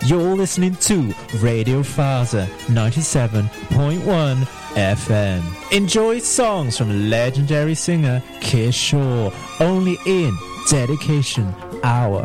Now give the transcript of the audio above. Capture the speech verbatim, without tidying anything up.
You're listening to Radio Faza ninety-seven point one F M. Enjoy songs from legendary singer Kishore only in Dedication Hour.